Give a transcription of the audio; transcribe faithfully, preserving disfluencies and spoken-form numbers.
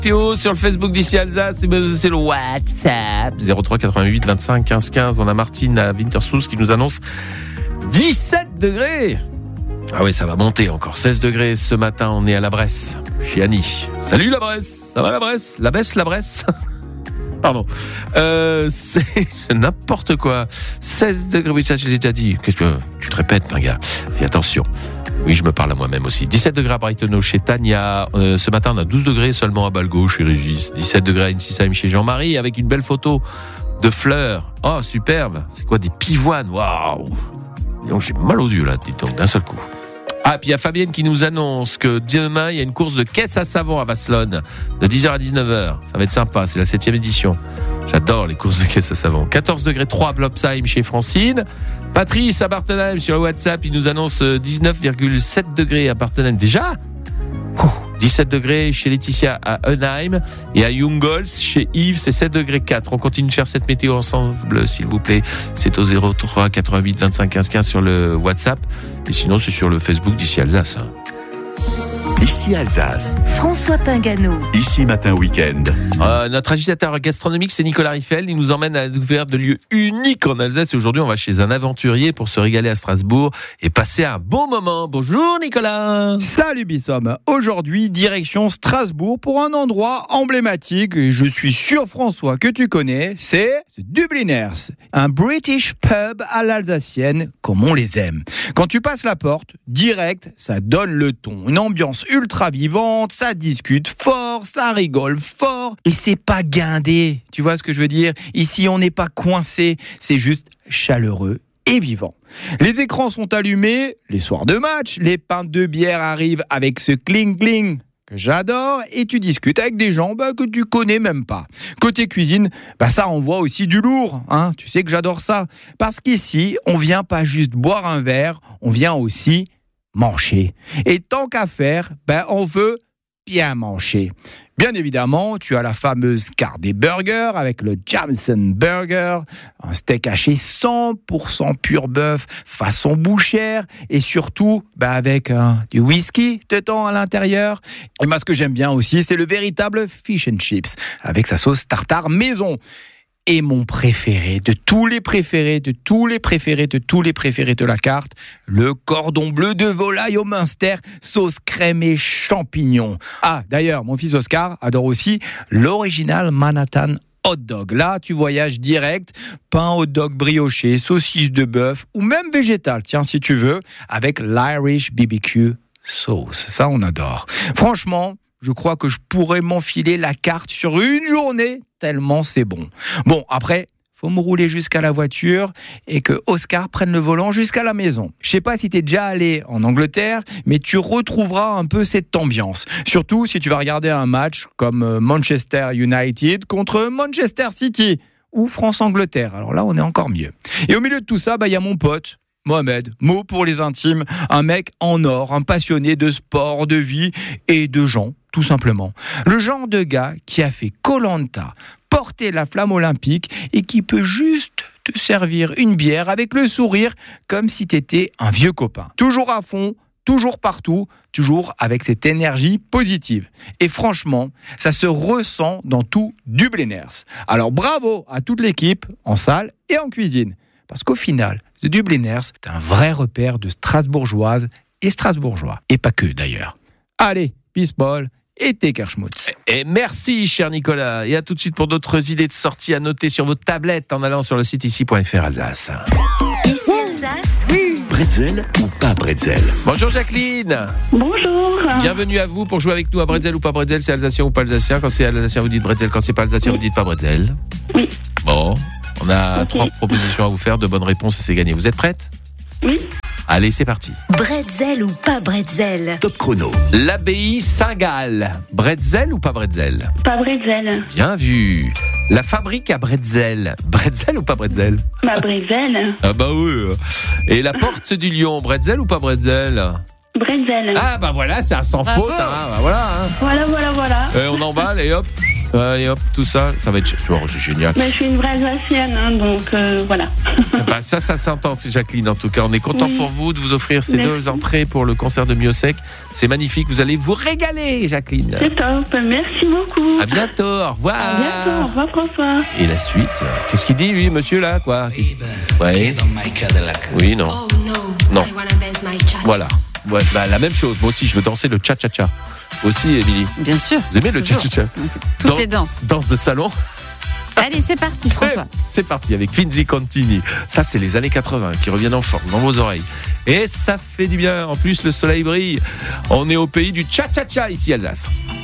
Théo sur le Facebook d'ici Alsace, c'est le WhatsApp zéro trois quatre-vingt-huit vingt-cinq quinze quinze. On a Martine à Winterthur qui nous annonce dix-sept degrés. Ah oui, ça va monter encore. seize degrés ce matin, on est à la Bresse, chez Annie. Salut la Bresse, ça va la Bresse? La Besse, la Bresse. Pardon. Euh, c'est n'importe quoi. seize degrés, oui, ça je l'ai déjà dit. Qu'est-ce que tu te répètes, un gars? Fais attention. Oui, je me parle à moi-même aussi. dix-sept degrés à Brighton chez Tania. Euh, ce matin, on a douze degrés seulement à Balgo chez Régis. dix-sept degrés à Insisheim chez Jean-Marie avec une belle photo de fleurs. Oh, superbe. C'est quoi, des pivoines? Waouh. Donc, j'ai mal aux yeux, là, dis donc, d'un seul coup. Ah, puis il y a Fabienne qui nous annonce que demain, il y a une course de caisse à savon à Vasselonne, de dix heures à dix-neuf heures. Ça va être sympa, c'est la septième édition. J'adore les courses de caisse à savon. quatorze degrés trois à Blopsheim chez Francine. Patrice à Bartenheim sur le WhatsApp, il nous annonce dix-neuf virgule sept degrés à Bartenheim. Déjà Ouh, dix-sept degrés chez Laetitia à Eunheim et à Jungholz chez Yves, c'est sept degrés quatre. On continue de faire cette météo ensemble, s'il vous plaît. C'est au zéro trois quatre-vingt-huit vingt-cinq quinze quinze sur le WhatsApp. Et sinon, c'est sur le Facebook d'ici Alsace. Ici Alsace. François Pingano. Ici Matin Week-end. Euh, notre agitateur gastronomique, c'est Nicolas Riffel. Il nous emmène à la découverte de lieux uniques en Alsace. Et aujourd'hui, on va chez un aventurier pour se régaler à Strasbourg et passer un bon moment. Bonjour Nicolas. Salut Bissom. Aujourd'hui, direction Strasbourg pour un endroit emblématique. Et je suis sûr, François, que tu connais. C'est Dubliners. Un British pub à l'alsacienne, comme on les aime. Quand tu passes la porte, direct, ça donne le ton. Une ambiance ultra vivante, ça discute fort, ça rigole fort, et c'est pas guindé, tu vois ce que je veux dire? Ici, on n'est pas coincé, c'est juste chaleureux et vivant. Les écrans sont allumés, les soirs de match, les pintes de bière arrivent avec ce cling-cling que j'adore, et tu discutes avec des gens bah, que tu connais même pas. Côté cuisine, bah, ça envoie aussi du lourd, hein, tu sais que j'adore ça, parce qu'ici, on vient pas juste boire un verre, on vient aussi manger. Et tant qu'à faire, ben on veut bien manger. Bien évidemment, tu as la fameuse carte des burgers avec le Jameson Burger, un steak haché cent pour cent pur bœuf façon bouchère et surtout ben avec euh, du whisky dedans à l'intérieur. Et moi, ce que j'aime bien aussi, c'est le véritable fish and chips avec sa sauce tartare maison. Et mon préféré, de tous les préférés, de tous les préférés, de tous les préférés de la carte, le cordon bleu de volaille au Munster, sauce crème et champignons. Ah, d'ailleurs, mon fils Oscar adore aussi l'original Manhattan hot dog. Là, tu voyages direct, pain hot dog brioché, saucisse de bœuf ou même végétal, tiens, si tu veux, avec l'Irish B B Q sauce. Ça, on adore. Franchement, je crois que je pourrais m'enfiler la carte sur une journée, tellement c'est bon. Bon, après, faut me rouler jusqu'à la voiture et que Oscar prenne le volant jusqu'à la maison. Je sais pas si t'es déjà allé en Angleterre, mais tu retrouveras un peu cette ambiance. Surtout si tu vas regarder un match comme Manchester United contre Manchester City ou France-Angleterre. Alors là, on est encore mieux. Et au milieu de tout ça, bah, y a mon pote, Mohamed, mot pour les intimes, un mec en or, un passionné de sport, de vie et de gens, tout simplement. Le genre de gars qui a fait Koh-Lanta, porté la flamme olympique et qui peut juste te servir une bière avec le sourire comme si t'étais un vieux copain. Toujours à fond, toujours partout, toujours avec cette énergie positive. Et franchement, ça se ressent dans tout Dubliners. Alors bravo à toute l'équipe, en salle et en cuisine. Parce qu'au final, The Dubliners, c'est un vrai repère de Strasbourgeoises et Strasbourgeois. Et pas que d'ailleurs. Allez, peace ball et thé Kerschmutz. Et merci, cher Nicolas. Et à tout de suite pour d'autres idées de sortie à noter sur vos tablettes en allant sur le site ici point f r Alsace. Ici Alsace. Oui. Bretzel ou pas bretzel? Bonjour Jacqueline. Bonjour. Bienvenue à vous pour jouer avec nous à bretzel ou pas bretzel. C'est alsacien ou pas alsacien. Quand c'est alsacien, vous dites bretzel. Quand c'est pas alsacien, oui. Vous dites pas bretzel. Oui. Bon, on a okay. trois propositions à vous faire. De bonnes réponses et c'est gagné. Vous êtes prête? Oui. Allez, c'est parti. Bretzel ou pas bretzel? Top chrono. L'abbaye Saint-Gall. Bretzel ou pas bretzel? Pas bretzel. Bien vu. La fabrique à bretzel. Bretzel ou pas bretzel? Bah bretzel. Ah bah oui. Et la porte du lion. Bretzel ou pas bretzel? Bretzel. Ah bah voilà, c'est un sans faute. Hein, bah voilà. Hein. Voilà, voilà, voilà. Et on emballe et hop. Allez hop, tout ça, ça va être oh, c'est génial. Bah, je suis une vraie Alsacienne, hein, donc euh, voilà. Bah, ça, ça s'entend, c'est Jacqueline. En tout cas, on est content Oui. pour vous de vous offrir ces Merci. deux entrées pour le concert de Miossec. C'est magnifique, vous allez vous régaler, Jacqueline. C'est top. Merci beaucoup. À bientôt, au revoir. À bientôt. Au revoir, François. Et la suite, qu'est-ce qu'il dit, lui, monsieur, là, quoi? Qu'est-ce- Ouais. Oui, non. Oh no. Non. I wanna dance my cha-cha. Voilà. Ouais, bah, la même chose. Moi aussi, je veux danser le cha-cha-cha. Aussi, Émilie. Bien sûr. Vous aimez le Toujours. cha-cha-cha? Toutes Dans- les danses. Danse de salon. Allez, c'est parti, François. C'est parti avec Finzi Contini. Ça, c'est les années quatre-vingts qui reviennent en force dans vos oreilles. Et ça fait du bien. En plus, le soleil brille. On est au pays du cha-cha-cha ici, Alsace.